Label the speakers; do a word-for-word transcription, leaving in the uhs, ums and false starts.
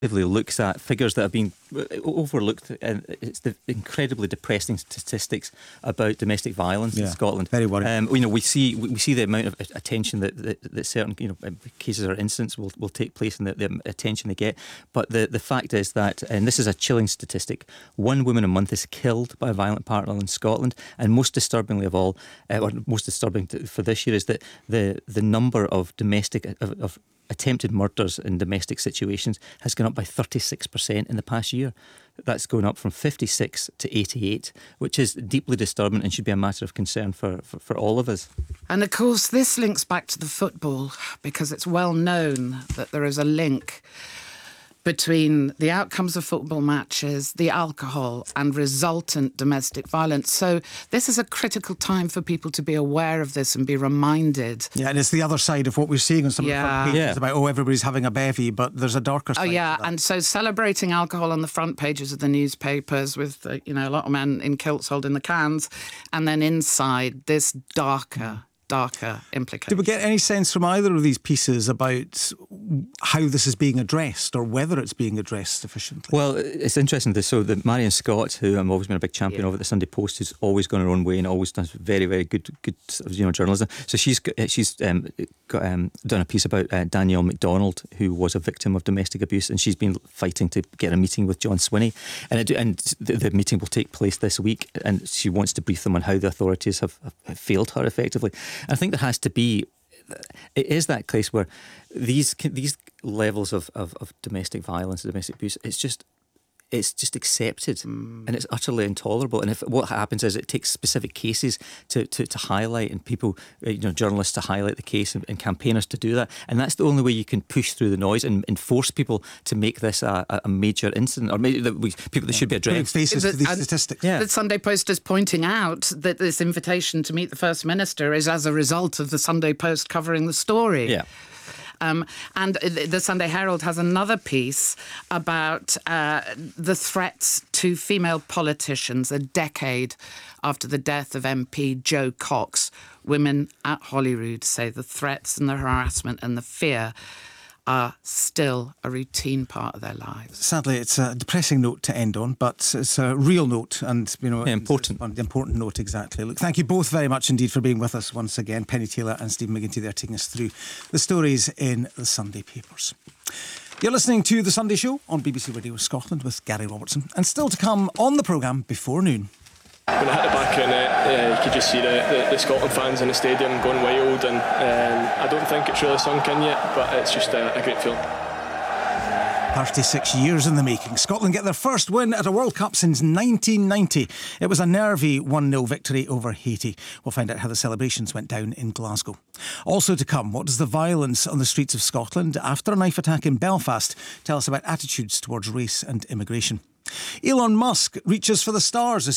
Speaker 1: looks at figures that have been overlooked, and it's the incredibly depressing statistics about domestic violence
Speaker 2: yeah,
Speaker 1: in Scotland.
Speaker 2: Very worrying.
Speaker 1: Um, you know, we see we see the amount of attention that, that, that certain you know cases or incidents will, will take place, and the, the attention they get. But the, the fact is that, and this is a chilling statistic, one woman a month is killed by a violent partner in Scotland. And most disturbingly of all, uh, or most disturbing to, for this year, is that the the number of domestic of, of attempted murders in domestic situations has gone up by thirty-six percent in the past year. That's going up from fifty-six to eighty-eight, which is deeply disturbing and should be a matter of concern for, for, for all of us.
Speaker 3: And of course, this links back to the football, because it's well known that there is a link between the outcomes of football matches, the alcohol, and resultant domestic violence. So this is a critical time for people to be aware of this and be reminded.
Speaker 2: Yeah, and it's the other side of what we're seeing on some
Speaker 3: Yeah.
Speaker 2: of the front pages
Speaker 1: Yeah.
Speaker 2: about, oh, everybody's having a bevy, but there's a darker side
Speaker 3: Oh, yeah,
Speaker 2: to that.
Speaker 3: and so celebrating alcohol on the front pages of the newspapers with, uh, you know, a lot of men in kilts holding the cans, and then inside this darker... darker implication.
Speaker 2: Did we get any sense from either of these pieces about how this is being addressed, or whether it's being addressed sufficiently?
Speaker 1: Well, it's interesting. This, so that Marion Scott, who I'm always been a big champion
Speaker 3: Yeah.
Speaker 1: of at the Sunday Post, who's always gone her own way and always done very, very good, good, you know, journalism. So she's got, she's um, got, um, done a piece about uh, Danielle MacDonald, who was a victim of domestic abuse, and she's been fighting to get a meeting with John Swinney, and it, and the, the meeting will take place this week, and she wants to brief them on how the authorities have, have failed her effectively. I think there has to be, it is that case where these these levels of, of, of domestic violence, domestic abuse, it's just it's just accepted, mm. and it's utterly intolerable. And if what happens is it takes specific cases to, to, to highlight, and people, you know, journalists to highlight the case, and, and campaigners to do that. And that's the only way you can push through the noise and, and force people to make this a, a major incident, or maybe that we, people that yeah. should be
Speaker 2: Putting
Speaker 1: addressed.
Speaker 2: faces
Speaker 3: The-
Speaker 2: to these
Speaker 3: and-
Speaker 2: statistics.
Speaker 1: Yeah.
Speaker 3: The Sunday Post is pointing out that this invitation to meet the First Minister is as a result of the Sunday Post covering the story.
Speaker 1: Yeah.
Speaker 3: Um, and the Sunday Herald has another piece about uh, the threats to female politicians a decade after the death of M P Jo Cox. Women at Holyrood say the threats and the harassment and the fear are still a routine part of their lives.
Speaker 2: Sadly, it's a depressing note to end on, but it's a real note, and you know,
Speaker 1: Yeah, important.
Speaker 2: An important note, exactly. Look, thank you both very much indeed for being with us once again. Penny Taylor and Stephen McGinty there, taking us through the stories in the Sunday papers. You're listening to The Sunday Show on B B C Radio Scotland with Gary Robertson, and still to come on the programme before noon.
Speaker 4: When I hit the back of the net, uh, you could just see the, the, the Scotland fans in the stadium going wild, and um, I don't think it's really sunk in yet, but it's just a, a great feeling.
Speaker 2: thirty-six years in the making. Scotland get their first win at a World Cup since nineteen ninety. It was a nervy one nil victory over Haiti. We'll find out how the celebrations went down in Glasgow. Also to come, what does the violence on the streets of Scotland after a knife attack in Belfast tell us about attitudes towards race and immigration? Elon Musk reaches for the stars as